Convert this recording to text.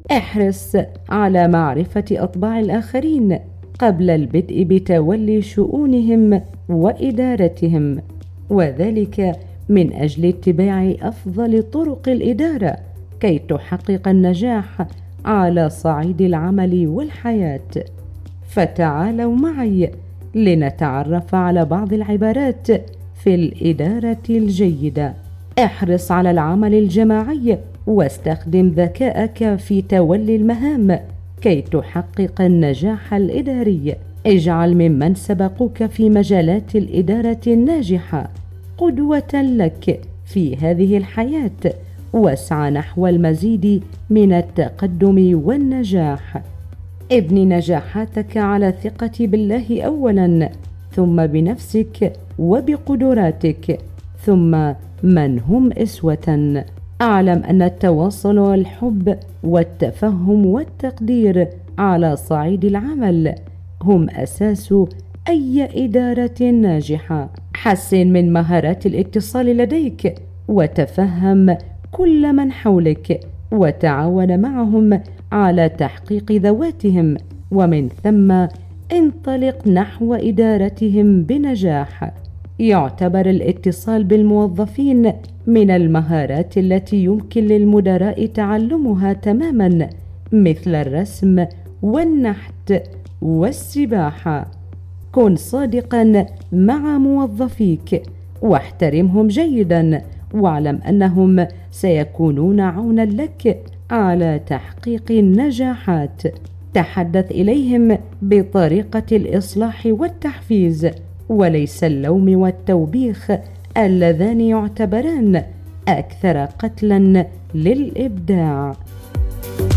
احرص على معرفة أطباع الآخرين قبل البدء بتولي شؤونهم وإدارتهم، وذلك من أجل اتباع أفضل طرق الإدارة كي تحقق النجاح على صعيد العمل والحياة. فتعالوا معي لنتعرف على بعض العبارات في الإدارة الجيدة. احرص على العمل الجماعي واستخدم ذكائك في تولي المهام كي تحقق النجاح الإداري. اجعل ممن سبقوك في مجالات الإدارة الناجحة قدوة لك في هذه الحياة، واسعى نحو المزيد من التقدم والنجاح. ابني نجاحاتك على الثقة بالله أولا، ثم بنفسك وبقدراتك، ثم من هم أسوة. أعلم أن التواصل والحب والتفهم والتقدير على صعيد العمل هم أساس أي إدارة ناجحة. حسن من مهارات الاتصال لديك وتفهم كل من حولك، وتعاون معهم على تحقيق ذواتهم، ومن ثم انطلق نحو إدارتهم بنجاح. يعتبر الاتصال بالموظفين من المهارات التي يمكن للمدراء تعلمها تماما، مثل الرسم والنحت والسباحة. كن صادقا مع موظفيك واحترمهم جيدا، واعلم أنهم سيكونون عونا لك على تحقيق النجاحات. تحدث إليهم بطريقة الإصلاح والتحفيز، وليس اللوم والتوبيخ اللذان يعتبران أكثر قتلا للإبداع.